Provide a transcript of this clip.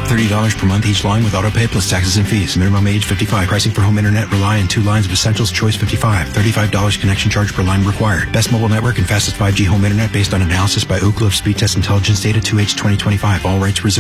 $30 per month each line with autopay plus taxes and fees. Minimum age 55. Pricing for home internet rely on 2 lines of Essentials Choice 55. $35 connection charge per line required. Best mobile network and fastest 5G home internet based on analysis by Ookla of Speed Test Intelligence Data 2H 2025. All rights reserved.